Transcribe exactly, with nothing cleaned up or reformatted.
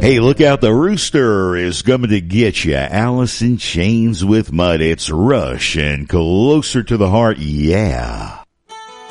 Hey, look out, the rooster is coming to get you. Alice in Chains with Mud. It's Rush and Closer to the Heart. Yeah.